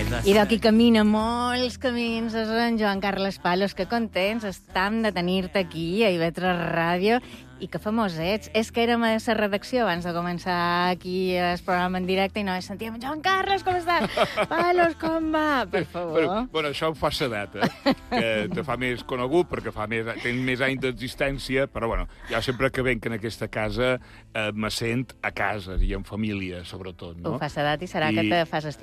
I d'aquí camina molts camins, és en Joan Carles Palos, que contents estam de tenir-te aquí a IB3 Ràdio, i que famós ets. És que érem a la redacció abans de començar aquí el programa en directe i només sentíem Joan Carles, com estàs? Palos, com va? Per favor. Bueno, això ho fa sadat, que te fa més conegut, perquè tens més anys d'existència, però bueno, jo sempre que venc en aquesta casa me sent a casa, i en família, sobretot. No? Ho fa sadat i serà que te fas estimar.